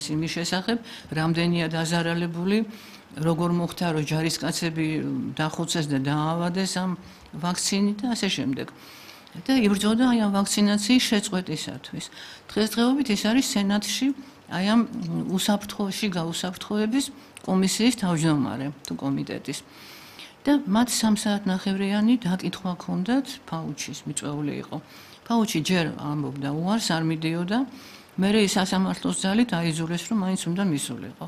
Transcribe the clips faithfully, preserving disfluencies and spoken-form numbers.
იმის შესახებ, რამდენია დაზარალებული, როგორ მოხდა, რომ ჯარისკაცები დახუცეს და დაავადეს ამ ვაქცინით და ასე შემდეგ. და იბრძოდა აი ამ ვაქცინაციის შეწყვეტისათვის. დღესდღეობით ეს არის სენატში აი ამ უსაფრთხოებში გაუსაფრთხოების კომისიის თავმჯდომარე თუ კომიტეტის. და მათ სამ საათნახევრიანი დაკითხვა ჰქონდათ ფაუჩის მიწვეული იყო. ფაუჩი ჯერ ამბობდა უარს არ მიდიოდა, მერე ის სასამართლოს ძალით აიძულეს რომ მაინც უნდა მისულიყო.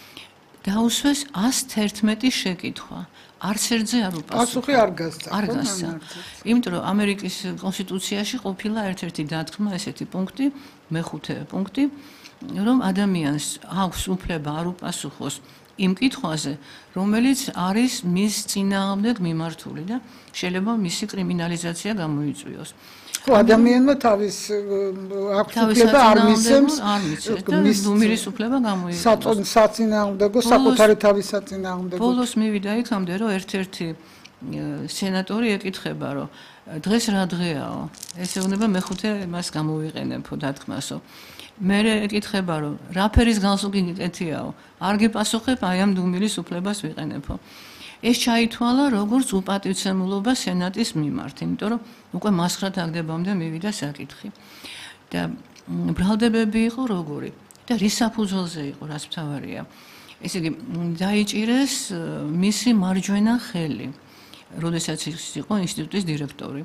დაუსვეს ას თერთმეტი შეკითხვა. არც ერთზე არ უპასუხა. პასუხი არ გასცა. არ გასცა. იმიტომ რომ ამერიკის კონსტიტუციაში ყოფილა ერთ-ერთი დათქმა ესეთი პუნქტი, მეხუთე პუნქტი, რომ ადამიანს აქვს უფლება არ უპასუხოს იმ კითხვაზე, რომელიც არის მის წინააღმდეგ მიმართული და შეიძლება მისი კრიმინალიზაცია გამოიწვიოს. ხო, ადამიანმა თავის აქვს უფლება არ მისცემს, მის დუმილის უფლება გამოიწვიოს. საწინააღმდეგო, საკუთარი თავის საწინააღმდეგო. ბოლოს მივიდა იქამდე, რომ ერთ-ერთი სენატორი ეკითხება, რომ დღეს რა დღეაო? ესე უნდა მეხუთე მას გამოვიყენებო დათქმასო. მერე ეკითხება, რომ რა ფერის განსუკი გიკეთიაო? არ გიპასუხებ, აი ამ დუმილის უფლებას ვიყენებო. ეს ჩაითვალა როგორც უპატივცემულობა სენატის მიმართ, იმიტომ რომ უკვე მასხრა დაგდებამდე მივიდა საკითხი. და ბრალდებები იყო როგორი და რის საფუძველზე იყო, რაც მთავარია. ესე იგი, დაიჭირეს მისი მარჯვენა ხელი, როდესაც ის იყო ინსტიტუტის დირექტორი,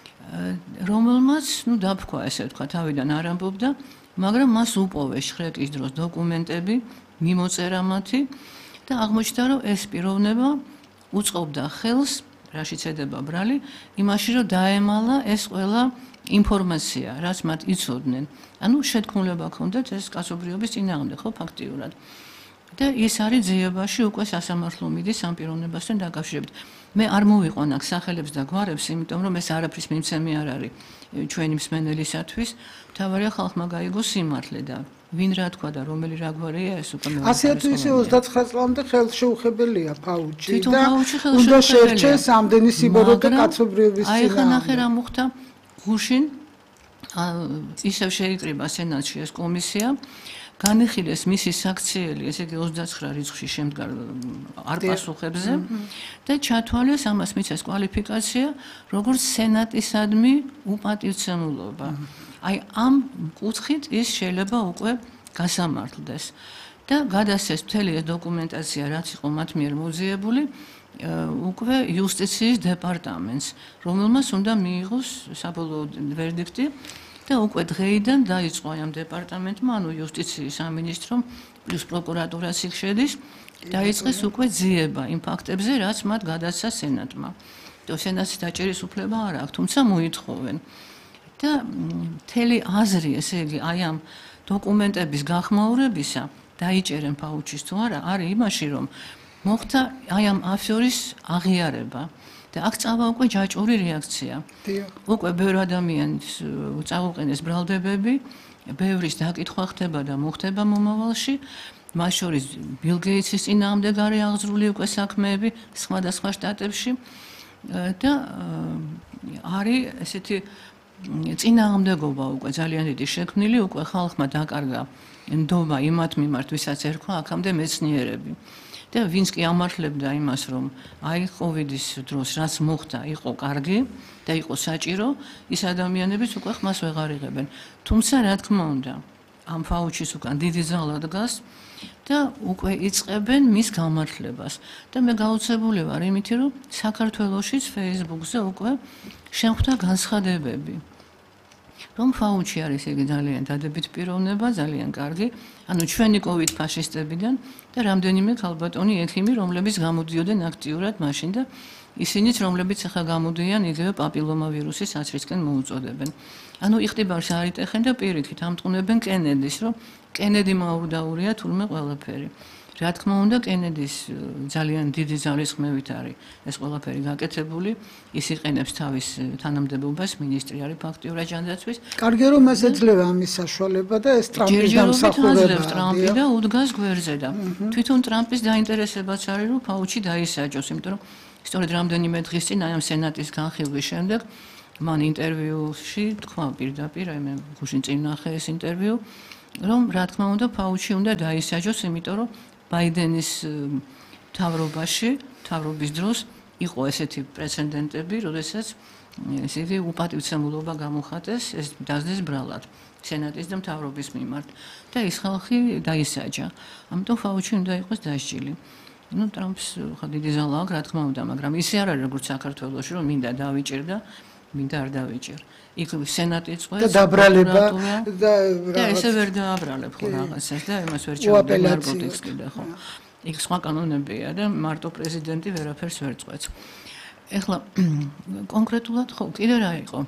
რომელმაც, ну, დაფქვა, ესე ვთქვა, თავიდან არ ამბობდა, მაგრამ მას უპოვეს შხრეკის დროს დოკუმენტები, მიმოწერა მათი და აღმოჩნდა, რომ ეს პიროვნება უწყობდა ხელს, რაშიც ედება ბრალი, იმაში, რომ დაემალა ეს ყველა ინფორმაცია, რაც მათ იცოდნენ. ანუ შეთქმულება ჰქონდათ ეს კაცობრიობის წინააღმდეგ, ხო, ფაქტიურად. და ის არის ძიებაში უკვე სასამართლო მიდის ამ პიროვნებასთან დაკავშირებით. მე არ მოვიყვან აქ სახელებს და გვარებს, იმიტომ რომ ეს არაფრის მიმცემი არ არის ჩვენი მსმენელისათვის. მთავარია ხალხმა გაიგოს სიმართლე და ვინ რა თქვა და რომელი რა გვარია ეს უკვე მე. ასე თუ ისე ოცდაცხრა წლამდე ხელშეუხებელია ფაუჩი და უნდა შეერჩეს ამდენი სიბორო და კაცობრიობის წინააღმდეგ. აი ხა ნახე რა მოხდა გუშინ ისევ შეიკრიბა სენატში ეს კომისია. განეხილეს მისი საქციელი, ესე იგი ოცდაცხრა რიცხვში შემდგარ არ პასუხებზე და ჩათვალეს ამას მიცეს კვალიფიკაცია, როგორც სენატისადმი უპატივცემულობა. აი ამ კუთხით ის შეიძლება უკვე გასამართლდეს და გადასცეს მთელი ეს დოკუმენტაცია, რაც იყო მათ მიერ მოძიებული, უკვე იუსტიციის დეპარტამენტს, რომელმაც უნდა მიიღოს საბოლოო ვერდიქტი. და უკვე დღეიდან დაიწყო ამ დეპარტამენტმა, ანუ იუსტიციის სამინისტრომ, პლუს პროკურატურაც იქ შედის, დაიწყეს უკვე ძიება იმ ფაქტებზე, რაც მათ გადასცა სენატმა. და სენატს დაჭერის უფლება არ აქვს, თუმცა მოითხოვენ. და მთელი აზრი, ესე იგი, აი ამ დოკუმენტების გახმაურებისა, დაიჭერენ ფაუჩის თუ არა, არის იმაში, რომ მოხდა აი ამ აფიორის აღიარება. და აქ წავა უკვე ჯაჭვური რეაქცია. უკვე ბევრ ადამიანს წაუყენეს ბრალდებები, ბევრის დაკითხვა ხდება და მოხდება მომავალში, მას შორის ბილ გეიტსის წინააღმდეგ არის აღძრული უკვე საქმეები სხვადასხვა შტატებში და არის ესეთი წინააღმდეგობა უკვე ძალიან დიდი შექმნილი, უკვე ხალხმა დაკარგა ნდობა იმათ მიმართ, ვისაც ერქვა აქამდე მეცნიერები. და ვინც კი ამართლებდა იმას, რომ აი კოვიდის დროს რაც მოხდა, იყო კარგი და იყო საჭირო, ის ადამიანებიც უკვე ხმას ვეღარ იღებენ. თუმცა რა თქმა უნდა, ამ ფაუჩის უკან დიდი ძალა დგას და უკვე იწყებენ მის გამართლებას. და მე გაოცებული ვარ იმით, რომ საქართველოშიც Facebook-ზე უკვე შეხვდა განცხადებები. რომ ფაუჩი არის იგი ძალიან დადებით პიროვნება, ძალიან კარგი, ანუ ჩვენი კოვიდ ფაშისტებიდან და რამდენიმე ქალბატონი ექიმი, რომლებიც გამოდიოდნენ აქტიურად მაშინ და ისინიც, რომლებიც ახლა გამოდიან იგივე პაპილომა ვირუსის აცრისკენ მოუწოდებენ. ანუ იხტიბარს არ იტეხენ და პირიქით ამტყუნებენ კენედის, რომ კენედიმ აურდაურია თურმე ყველაფერი. რა თქმა უნდა, კენედის ძალიან დიდი ძალისხმევით არის ეს ყველაფერი გაკეთებული. ის იყენებს თავის თანამდებობას, მინისტრი არის ფაქტიურად ჯანდაცვის. კარგია რომ ეს ეძლევა ამის საშუალება და ეს ტრამპის დამსახურებაა. ტრამპი და უდგას გვერდზე და თვითონ ტრამპის დაინტერესებაც არის, რომ ფაუჩი დაისაჯოს, იმიტომ რომ სწორედ რამდენიმე დღის წინ აი ამ სენატის განხილვის შემდეგ მან ინტერვიუში თქვა პირდაპირ, აი მე გუშინ წინ ნახე ეს ინტერვიუ, რომ რა თქმა უნდა ფაუჩი უნდა დაისაჯოს, იმიტომ რომ ბაიდენის მთავრობაში, მთავრობის დროს იყო ესეთი პრეცედენტები, როდესაც ესე უპატივცემულობა გამოხატეს, ეს დასდეს ბრალად სენატის და მთავრობის მიმართ და ის ხალხი დაისაჯა. ამიტომ ფაუჩი უნდა იყოს დასჯილი. ну ტრამპს ხა დიდი ზალა აქვს, რა თქმა უნდა, მაგრამ ისე არ არის როგორც საქართველოში, რომ მინდა დავიჭერ და მინდა არ დავიჭერ. იქ სენატი წვეს და დაბრალება და და ესე ვერ დააბრალებ ხო რაღაცას და იმას ვერ ჩავდება ნარკოტიკს კიდე ხო. იქ სხვა კანონებია და მარტო პრეზიდენტი ვერაფერს ვერ წვეთს. ეხლა კონკრეტულად ხო კიდე რა იყო?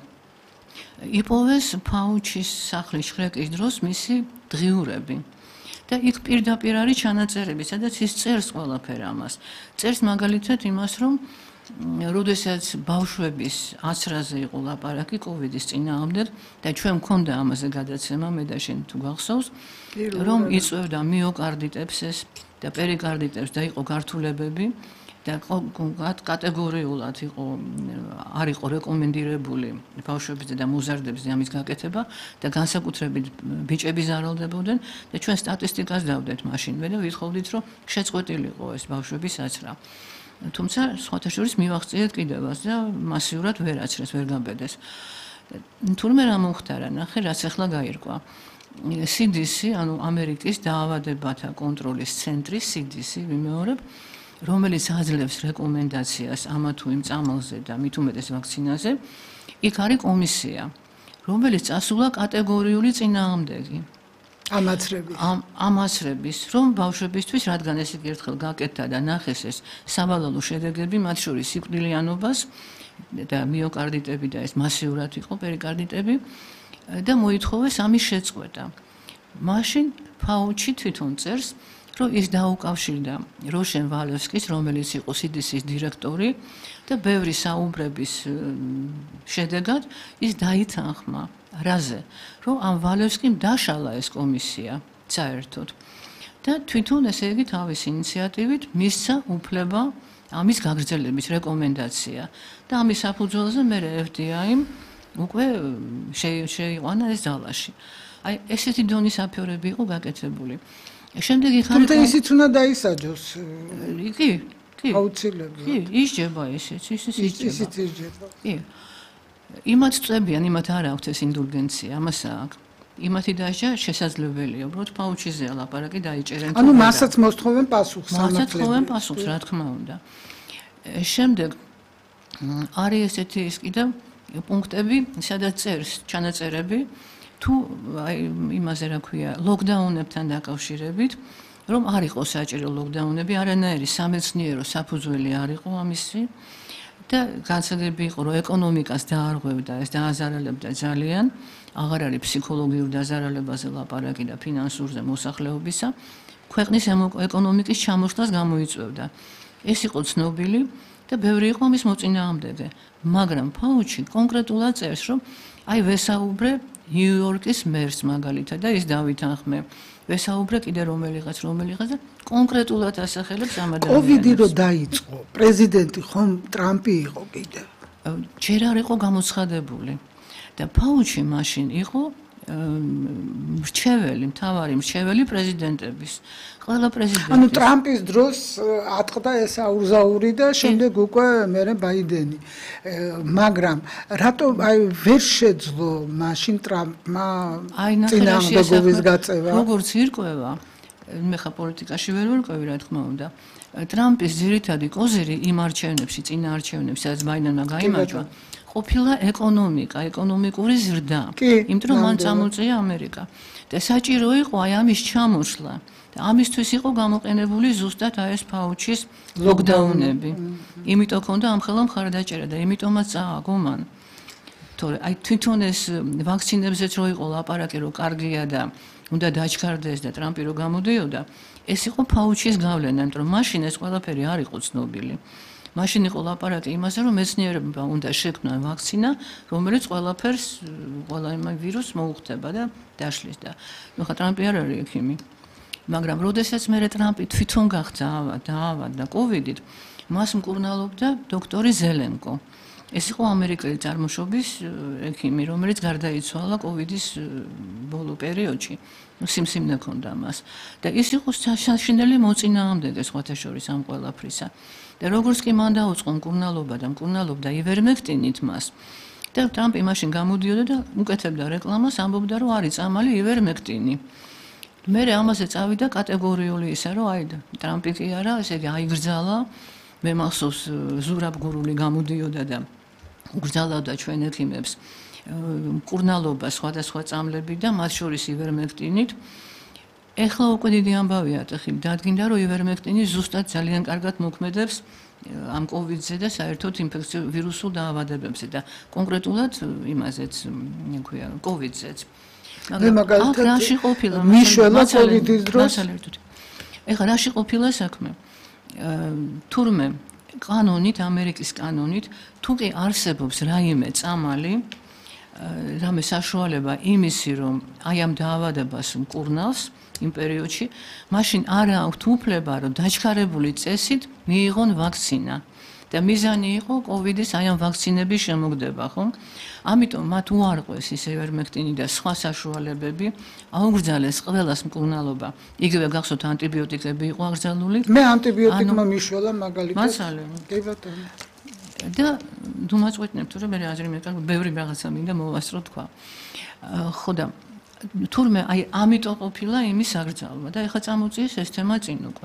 იპოვეს ფაუჩის სახლის შრეკის დროს მისი დღიურები. და იქ პირდაპირ არის ჩანაწერები, სადაც ის წერს ყველაფერ ამას. წერს მაგალითად იმას, რომ როდესაც ბავშვების ასრაზე იყო ლაპარაკი კოვიდის წინააღმდეგ და ჩვენ მქონდა ამაზე გადაცემა, მე და შენ თუ გახსოვს, რომ იწვევდა მიოკარდიტებს ეს და პერიკარდიტებს და იყო გართულებები და კატეგორიულად იყო არ იყო რეკომენდირებული ბავშვებზე და მოზარდებზე ამის გაკეთება და განსაკუთრებით ბიჭები ზარალდებოდნენ და ჩვენ სტატისტიკას დავდეთ მაშინვე და ვითხოვდით რომ შეწყვეტილიყო ეს ბავშვების აცრა. თუმცა სხვათა შორის მივახციეთ კიდევაც და მასიურად ვერ აცრეს, ვერ გაბედეს. თურმე რა მომხდარა, ნახე რაც ახლა გაირკვა. C D C, ანუ ამერიკის დაავადებათა კონტროლის ცენტრი C D C ვიმეორებ, რომელიც აძლევს რეკომენდაციას ამა თუ იმ წამალზე და მით უმეტეს ვაქცინაზე, იქ არის კომისია, რომელიც წასულა კატეგორიული წინააღმდეგი. ამაცრების. ამაცრების, რომ ბავშვებისთვის, რადგან ეს იგი ერთხელ გაკეთდა და ნახეს ეს სავალალო შედეგები, მათ შორის სიკვდილიანობას და მიოკარდიტები და ეს მასიურად იყო პერიკარდიტები და მოითხოვეს ამის შეწყვეტა. მაშინ ფაუჩი თვითონ წერს, რომ ის დაუკავშირდა როშენ ვალევსკის, რომელიც იყო C D C-ის დირექტორი და ბევრი საუბრების შედეგად ის დაითანხმა რაზე, რომ ამ ვალევსკიმ დაშალა ეს კომისია საერთოდ. და თვითონ ესე იგი თავის ინიციატივით მისცა უფლება ამის გაგრძელების რეკომენდაცია და ამის საფუძველზე მე F D I-მ უკვე შეიყვანა ეს ძალაში. აი ესეთი დონის აფიორები იყო გაკეთებული. შემდეგ იქ არის თუმცა ისიც უნდა დაისაჯოს. კი, კი. აუცილებლად. კი, ისჯება ესეც, ისიც ისჯება. ისიც ისჯება. კი. იმათ წვებიან, იმათ არ აქვს ეს ინდულგენცია, ამას აქვს. იმათი დასჯა შესაძლებელია, უბრალოდ ფაუჩიზეა ლაპარაკი დაიჭერენ. ანუ მასაც მოსთხოვენ პასუხს, მასაც მოსთხოვენ პასუხს, რა თქმა უნდა. შემდეგ არის ესეთი ის კიდევ პუნქტები, სადაც წერს ჩანაწერები თუ აი იმაზე რა ქვია, ლოკდაუნებთან დაკავშირებით, რომ არ იყო საჭირო ლოკდაუნები, არანაირი სამეცნიერო საფუძველი არ იყო ამისი და განსაზღვრები იყო, რომ ეკონომიკას დაარღვევდა, ეს დააზარალებდა ძალიან, აღარ არის ფსიქოლოგიურ დაზარალებაზე ლაპარაკი და ფინანსურზე მოსახლეობისა, ქვეყნის ეკონომიკის ჩამოსვლას გამოიწვევდა. ეს იყო ცნობილი და ბევრი იყო ამის მოწინააღმდეგე, მაგრამ ფაუჩი კონკრეტულად წერს, რომ აი ვესაუბრე ნიუ-იორკის მერს მაგალითად და ის დავითანხმე. ვესაუბრე კიდე რომელიღაც რომელიღაც და კონკრეტულად ასახელებს ამ ადამიანს. კოვიდი რო დაიწყო, პრეზიდენტი ხომ ტრამპი იყო კიდე. ჯერ არ იყო გამოცხადებული. და ფაუჩი მაშინ იყო მრჩეველი, მთავარი მრჩეველი პრეზიდენტების. ყველა პრეზიდენტი. ანუ ტრამპის დროს ატყდა ეს აურზაური და შემდეგ უკვე მერე ბაიდენი. მაგრამ რატო აი ვერ შეძლო მაშინ ტრამპმა წინააღმდეგობის გაწევა? როგორც ირკვევა, მე ხა პოლიტიკაში ვერ ვირკვევი, რა თქმა უნდა. ტრამპის ძირითადი კოზირი იმ არჩევნებში, წინა არჩევნებში, სადაც ბაიდენმა გაიმარჯვა, ყოფილა ეკონომიკა, ეკონომიკური ზრდა. იმიტომ რომ მან წამოწია ამერიკა. და საჭირო იყო აი ამის ჩამოსვლა. და ამისთვის იყო გამოყენებული ზუსტად აი ეს ფაუჩის ლოკდაუნები. იმიტომ ქონდა ამხელა მხარდაჭერა და იმიტომაც წააგო მან. თორე აი თვითონ ეს ვაქცინებზეც რო იყო ლაპარაკი, რომ კარგია და უნდა დაჩქარდეს და ტრამპი რო გამოდიოდა, ეს იყო ფაუჩის გავლენა, იმიტომ რომ მაშინ ეს ყველაფერი არ იყო ცნობილი. მაშინ იყო ლაპარაკი იმაზე, რომ მეცნიერებმა უნდა შექმნან ვაქცინა, რომელიც ყველაფერს, ყველა იმ ვირუსს მოუხდება და დაშლის და ნუ ხა ტრამპი არ არის ექიმი. მაგრამ როდესაც მე ტრამპი თვითონ გახდა დაავადდა კოვიდით, მას მკურნალობდა დოქტორი ზელენკო. ეს იყო ამერიკელი წარმოშობის ექიმი, რომელიც გარდაიცვალა კოვიდის ბოლო პერიოდში. სიმსივნე ჰქონდა მას. და ის იყო საშინელი მოწინააღმდეგე სხვათა შორის ამ ყველაფრისა. და როგორც კი მან დაუწყო მკურნალობა და მკურნალობდა ივერმექტინით მას. და ტრამპი მაშინ გამოდიოდა და უკეთებდა რეკლამას, ამბობდა, რომ არის წამალი ივერმექტინი. მე ამაზე წავიდა კატეგორიული ისა, რომ აი ტრამპი კი არა, ესე იგი აიგრძალა, მე მახსოვს ზურაბგურული გამოდიოდა და ugრძალავდა ჩვენ ექიმებს მკურნალობა სხვადასხვა წამლები და მათ შორის ივერმექტინით. ეხლა უკვე დიდი ამბავია, ხი დადგინდა, რომ ივერმექტინი ზუსტად ძალიან კარგად მოქმედებს ამ კოვიდზე და საერთოდ ინფექციურ ვირუსულ დაავადებებზე და კონკრეტულად იმაზეც, თქვია, კოვიდზეც. მაგრამ რაში ყოფილა მიშველა კოვიდის დროს? ეხლა რაში ყოფილა საქმე? თურმე კანონით, ამერიკის კანონით, თუ კი არსებობს რაიმე წამალი, რამე საშუალება იმისი, რომ აი ამ დაავადებას მკურნავს იმ პერიოდში, მაშინ არა აქვთ უფლება, რომ დაჩქარებული წესით მიიღონ ვაქცინა. და მიზანი იყო კოვიდის აი ამ ვაქცინების შემოგდება, ხო? ამიტომ მათ უარყვეს ის ივერმექტინი და სხვა საშუალებები, აუგრძალეს ყველას მკურნალობა. იგივე გახსოვთ ანტიბიოტიკები იყო აკრძალული. მე ანტიბიოტიკმა მიშველა მაგალითად. მასალე. კი ბატონო. და დუმაწყვეტნებთ, რომ მე აზრი მეკარგო, ბევრი რაღაცა მინდა მოვასწრო თქვა. ხო და თურმე აი ამიტომ ყოფილა იმის აკრძალვა და ეხლა წამოწიეს ეს თემა წინ უკვე.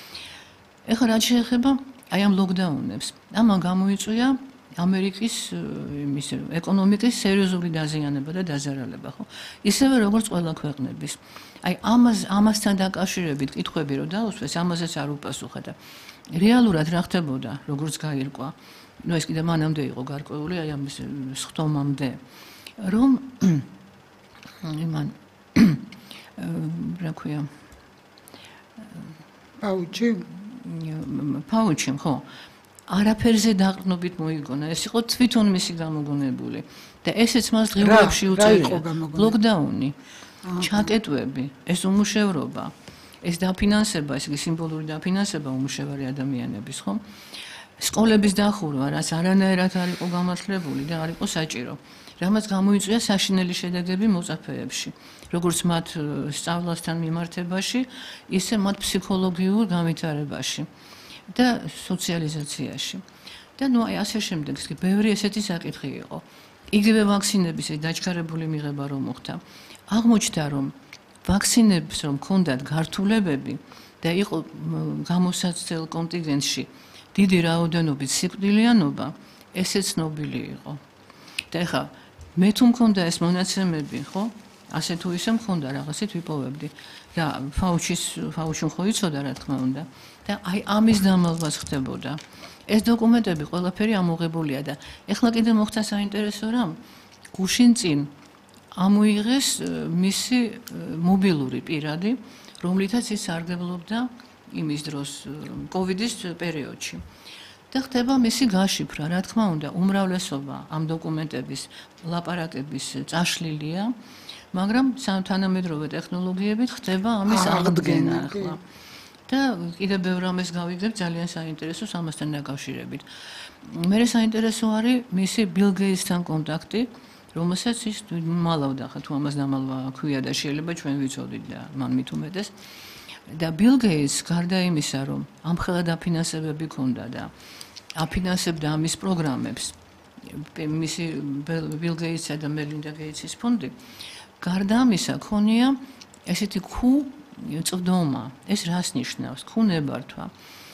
ეხლა რაც შეეხება აი ამ ლოკდაუნებს. ამან გამოიწვია ამერიკის იმის ეკონომიკის სერიოზული დაზიანება და დაზარალება, ხო? ისევე როგორც ყველა ქვეყნების. აი ამას ამასთან დაკავშირებით კითხვები რო დაუსვეს, ამასაც არ უპასუხა და რეალურად რა ხდებოდა, როგორც გაირკვა. ნუ ეს კიდე მანამდე იყო გარკვეული, აი ამის სხდომამდე, რომ იმან რა ქვია პაუჩი პაუჩი ხო არაფერზე დაყრდნობით მოიგონა ეს იყო თვითონ მისი გამოგონებული და ესეც მას დღეებში უწევია ლოკდაუნი ჩაკეტვები ეს უმუშევრობა ეს დაფინანსება ეს სიმბოლური დაფინანსება უმუშევარი ადამიანების ხო სკოლების დახურვა რაც არანაირად არ იყო გამართლებული და არ იყო საჭირო რამაც გამოიწვია საშინელი შედეგები მოწაფეებში როგორც მათ სწავლასთან მიმართებაში ისე მათ ფსიქოლოგიურ განვითარებაში და სოციალიზაციაში და ნუ აი ასე შემდეგ კი ბევრი ესეთი საკითხი იყო იგივე ვაქცინების დაჩქარებული მიღება რომ მოხდა აღმოჩნდა რომ ვაქცინებს რომ ქონდათ გართულებები და იყო გამოსაცდელ კონტინგენტში დიდი რაოდენობით სიკვდილიანობა ესე ცნობილი იყო და ეხა მე თუ მქონდა ეს მონაცემები ხო ასე თუ ისე მქონდა რაღაცით ვიპოვებდი და ფაუჩის ფაუჩი ხო იცოდა რა თქმა უნდა და აი ამის დამალვაც ხდებოდა ეს დოკუმენტები ყველაფერი ამოღებულია და ეხლა კიდე მოხდა საინტერესო რამ გუშინ წინ ამოიღეს მისი მობილური პირადი რომლითაც ის სარგებლობდა იმის დროს კოვიდის პერიოდში და ხდება მისი გაშიფრა რა თქმა უნდა უმრავლესობა ამ დოკუმენტების ლაპარაკების წაშლილია მაგრამ თანამედროვე ტექნოლოგიებით ხდება ამის აღდგენა ახლა და კიდევ ბევრ რამეს გავიგებ ძალიან საინტერესოს ამასთან დაკავშირებით მე საინტერესო არის მისი ბილ გეიტსთან კონტაქტი რომელსაც ის მალავდა ხა თუ ამას დამალვა ქვია და შეიძლება ჩვენ ვიცოდით და მან მით უმეტეს და ბილ გეიტს გარდა იმისა რომ ამხელა დაფინანსებები ქონდა და აფინანსებდა ამის პროგრამებს მისი ბილ გეიტსა და მელინდა გეიტსის ფონდი გარდა ამისა ქონია ესეთი ქუ წვდომა ეს რას ნიშნავს ქუ ნებართვა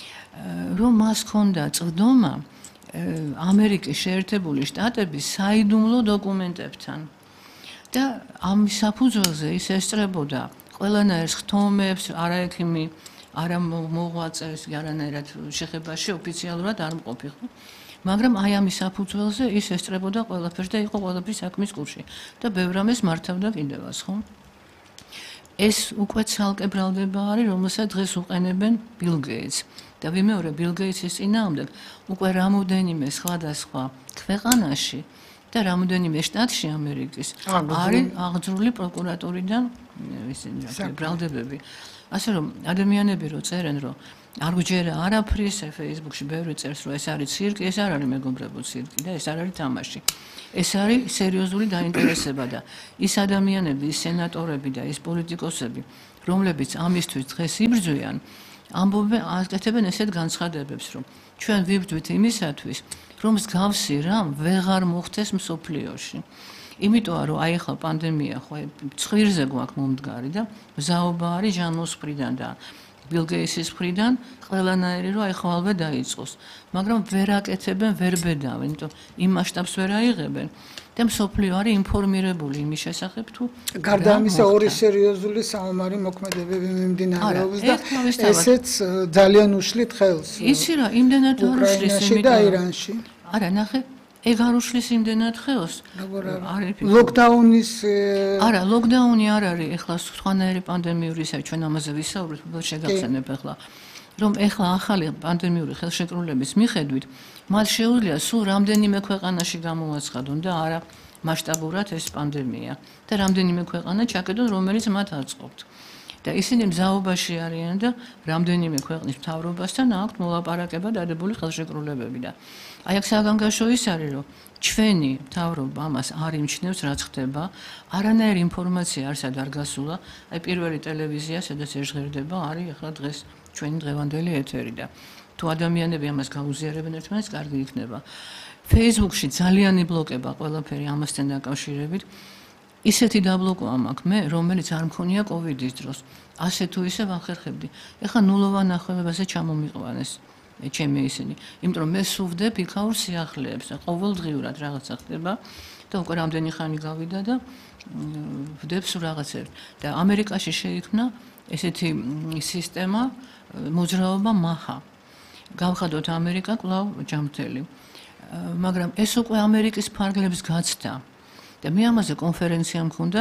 რომ მას ქონდა წვდომა ამერიკის შეერთებული შტატების საიდუმლო დოკუმენტებთან და ამის საფუძველზე ის ესწრებოდა ყველანაირ ხთომებს არაექიმი არა მოღვაწეს არანაირად შეხებაში ოფიციალურად არ მყოფი ხო მაგრამ აი ამის საფუძველზე ის ესწრებოდა ყველაფერს და იყო ყველაფრის საქმის კურსში და ბევრ რამეს მართავდა კიდევაც ხო ეს უკვე ცალკე ბრალდება არის რომელსაც დღეს უყენებენ ბილ გეიტს და ვიმეორე ბილ გეიტსის წინააღმდეგ უკვე რამოდენიმე სხვადასხვა ქვეყანაში და რამოდენიმე შტატში ამერიკის არის აღძრული პროკურატურიდან ისინი ბრალდებები ასე რომ ადამიანები რო წერენ რომ არ გვჯერა არაფრის Facebook-ში ბევრი წერს რომ ეს არის ცირკი, ეს არ არის მეგობრებო ცირკი და ეს არ არის თამაში. ეს არის სერიოზული დაინტერესება და ის ადამიანები, ის სენატორები და ის პოლიტიკოსები, რომლებიც ამისთვის დღეს იბრძვიან, ამბობენ, აკეთებენ ესეთ განცხადებებს, რომ ჩვენ ვიბრძვით იმისათვის, რომ მსგავსი რამ ვეღარ მოხდეს მსოფლიოში. იმიტომ რომ აი ახლა პანდემია ხო ცხვირზე გვაქვს მომდგარი და მზაობა არის ჟანოს მხრიდან და ბილ გეიტსის მხრიდან ყველანაირი რომ აი ხვალვე დაიწყოს. მაგრამ ვერ აკეთებენ, ვერ ბედავენ, იმიტომ იმ მასშტაბს ვერ აიღებენ და მსოფლიო არის ინფორმირებული იმის შესახებ თუ გარდა ამისა ორი სერიოზული საომარი მოქმედებები მიმდინარეობს და ესეც ძალიან უშლით ხელს. იცი რა, იმდენად არ უშლის იმით და ირანში. არა, ნახე ეგ არ უშლის იმდენად ხელს. ლოკდაუნის არა, ლოკდაუნი არ არის ეხლა სხვანაირი პანდემიური ისე ჩვენ ამაზე ვისაუბრეთ, უბრალოდ შეგახსენებ ეხლა რომ ეხლა ახალი პანდემიური ხელშეკრულების მიხედვით მათ შეუძლია სულ რამდენიმე ქვეყანაში გამოაცხადონ და არა მასშტაბურად ეს პანდემია და რამდენიმე ქვეყანა ჩაკეტონ რომელიც მათ აწყობთ. და ისინი მზაობაში არიან და რამდენიმე ქვეყნის მთავრობასთან აქვთ მოლაპარაკება დადებული ხელშეკრულებები და აი აქ საგანგაშო ის არის რომ ჩვენი მთავრობა ამას არ იმჩნევს რაც ხდება, არანაირი ინფორმაცია არსად არ გასულა, აი პირველი ტელევიზია სადაც ეჟღერდება არის ახლა დღეს ჩვენი დღევანდელი ეთერი და თუ ადამიანები ამას გაუზიარებენ ერთმანეთს კარგი იქნება. Facebook-ში ძალიან იბლოკება ყველაფერი ამასთან დაკავშირებით. ისეთი დაბლოკვა მაქვს მე, რომელიც არ მქონია კოვიდის დროს. ასე თუ ისე ვახერხებდი. ეხლა ნულოვან ახევებაზე ჩამომიყვანეს ჩემი ისინი. იმიტომ რომ მე სუვდებ იქაურ სიახლეებს და ყოველდღიურად რაღაცა ხდება და უკვე რამდენი ხანი გავიდა და ვდებ სულ რაღაცებს. და ამერიკაში შეიქმნა ესეთი სისტემა მოძრაობა მაჰა. გავხადოთ ამერიკა კვლავ ჯამთელი. მაგრამ ეს უკვე ამერიკის ფარგლებს გაცდა. და მე ამაზე კონფერენცია მქონდა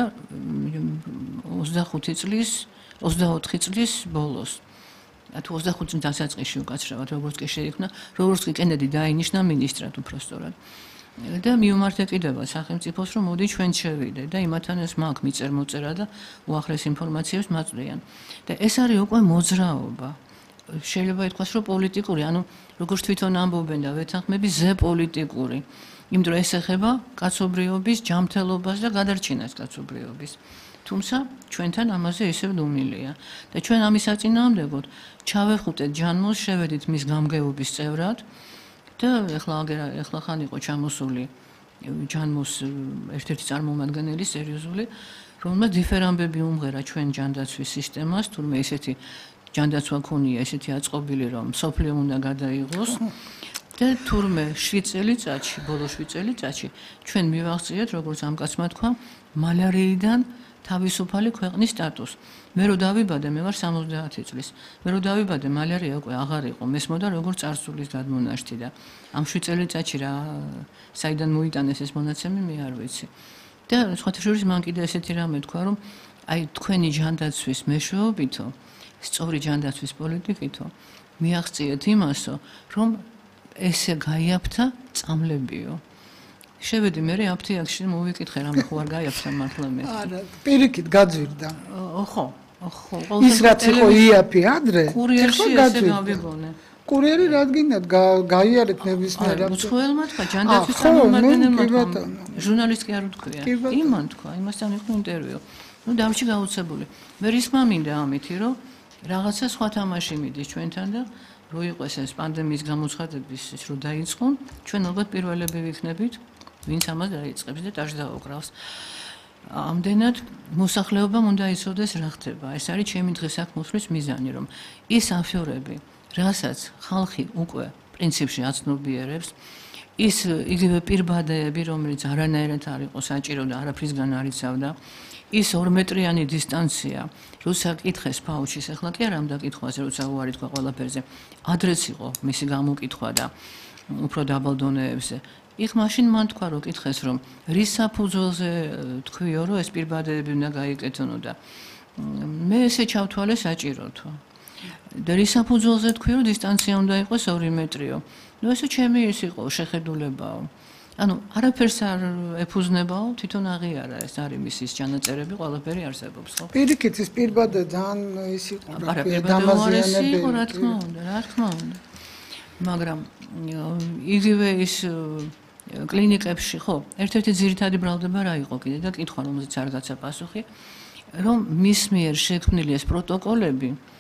ოცდახუთი წლის, ოცდაოთხი წლის ბოლოს. თუ ოცდახუთი წლის დასაწყისში უკაცრავად, როგორც კი შეიქმნა, როგორც კი კენედი დაინიშნა მინისტრად უბრალოდ. და მიუმართე კიდევა სახელმწიფოს, რომ მოდი ჩვენ შევიდე და იმათთან ეს მაქვს მიწერ მოწერა და უახლეს ინფორმაციებს მაწვდიან. და ეს არის უკვე მოძრაობა. შეიძლება ითქვას, რომ პოლიტიკური, ანუ როგორც თვითონ ამბობენ და ვეთანხმები, ზე პოლიტიკური. იმიტომ რომ ეს ეხება კაცობრიობის ჯანმრთელობას და გადარჩენას კაცობრიობის. თუმცა ჩვენთან ამაზე ისევ ნუმილია და ჩვენ ამის საწინააღმდეგოდ ჩავეხუტეთ ჯანმოს, შევედით მის გამგეობის წევრად და ეხლა ეხლა ხან იყო ჩამოსული ჯანმოს ერთ-ერთი წარმომადგენელი სერიოზული, რომელმაც დიფერამბები უმღერა ჩვენ ჯანდაცვის სისტემას, თურმე ესეთი ჯანდაცვა ქონია, ესეთი აწყობილი, რომ სოფლიო უნდა გადაიღოს. და თურმე შვიდ წელიწადში, ბოლო შვიდ წელიწადში ჩვენ მივაღწიეთ, როგორც ამ კაცმა თქვა, მალარიიდან თავისუფალი ქვეყნის სტატუსს. მე რო დავიბადე, მე ვარ სამოცდაათი წლის. მე რო დავიბადე, მალარია უკვე აღარ იყო, მესმოდა როგორც წარსულის გადმონაშთი და ამ შვიდ წელიწადში რა საიდან მოიტანეს ეს მონაცემი, მე არ ვიცი. და სხვათა შორის მან კიდე ესეთი რამე თქვა, რომ აი თქვენი ჯანდაცვის მეშვეობითო, სწორი ჯანდაცვის პოლიტიკითო მიაღწიეთ იმასო, რომ ესე გაიაფთა წამლებიო. შევედი მე აფთიაქში მოვიკითხე რამე ხო არ გაიაფთა მართლა მე. არა, პირიქით გაძვირდა. ოხო, ოხო. ის რაც იყო იაფი ადრე, კურიერში ესე გავიგონე. კურიერი რადგინად გაიარეთ ნებისმიერ რამე. უცხოელმა თქვა, ჯანდაცვის წარმომადგენელმა თქვა. ჟურნალისტი არ უთქვია. იმან თქვა, იმასთან იყო ინტერვიუ. ნუ დავჭი გაუცებული. მე რისმა მინდა ამითი, რომ რაღაცა სხვა თამაში მიდის ჩვენთან და რო იყოს ეს პანდემიის გამოცხადების ის რო დაიწყონ, ჩვენ ალბათ პირველები ვიქნებით, ვინც ამას დაიწყებს და ტაშს დაუკრავს. ამდენად მოსახლეობამ უნდა იცოდეს რა ხდება. ეს არის ჩემი დღეს აქ მოსვლის მიზანი, რომ ის აფიორები, რასაც ხალხი უკვე პრინციპში აცნობიერებს, ის იგივე პირბადეები, რომელიც არანაირად არ იყო საჭირო და არაფრისგან არ იცავდა, ის ორმეტრიანი დისტანცია, როცა კითხეს ფაუჩის, ახლა კი არ ამ დაკითხვაზე, როცა უარი თქვა ყველაფერზე, ადრეც იყო მისი გამოკითხვა და უფრო დაბალ დონეებზე. იქ მაშინ მან თქვა, რომ კითხეს, რომ რის საფუძველზე თქვიო, რომ ეს პირბადეები უნდა გაიკეთონო და მე ესე ჩავთვალე საჭიროთო. და რის საფუძველზე თქვი, რომ დისტანცია უნდა იყოს ორი მეტრიო. ნუ ესე ჩემი ის იყო შეხედულებაო. ანუ არაფერს არ ეფუძნებაო, თვითონ აღიარა ეს არის მისის ჩანაწერები, ყველაფერი არსებობს, ხო? პირიქით ის პირბადე ძალიან ის იყო, რა ქვია, დამაზიანებელი, რა თქმა უნდა, რა თქმა უნდა. მაგრამ იგივე ის კლინიკებში, ხო, ერთ-ერთი ძირითადი ბრალდება რა იყო კიდე და კითხვა, რომელზეც არ გაცა პასუხი, რომ მის მიერ შექმნილი ეს პროტოკოლები